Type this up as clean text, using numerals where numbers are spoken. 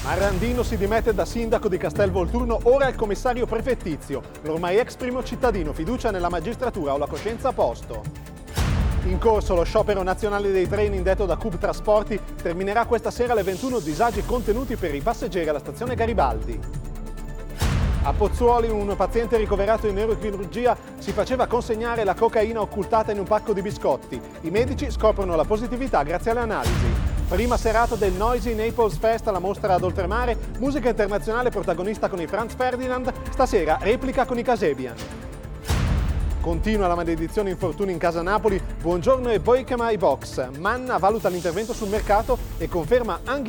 Arandino si dimette da sindaco di Castelvolturno, ora è il commissario prefettizio. L'ormai ex primo cittadino, fiducia nella magistratura o la coscienza a posto. In corso lo sciopero nazionale dei treni indetto da Cub Trasporti, terminerà questa sera alle 21 disagi contenuti per i passeggeri alla stazione Garibaldi. A Pozzuoli un paziente ricoverato in neurochirurgia si faceva consegnare la cocaina occultata in un pacco di biscotti. I medici scoprono la positività grazie alle analisi. Prima serata del Noisy Naples Fest alla mostra ad Oltremare, musica internazionale protagonista con i Franz Ferdinand, stasera replica con i Kasabian. Continua la maledizione infortuni in casa Napoli, Buongiorno e Boikema ai box. Manna valuta l'intervento sul mercato e conferma anche